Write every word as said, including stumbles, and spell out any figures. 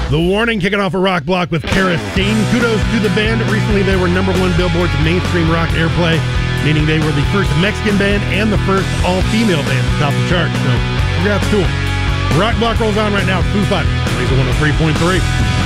The Warning kicking off a rock block with Kerosene. Kudos to the band. Recently, they were number one Billboard's mainstream rock airplay, meaning they were the first Mexican band and the first all-female band to top the chart. So, congrats to them. Rock block rolls on right now. Foo Fighters. Laser one oh three point three.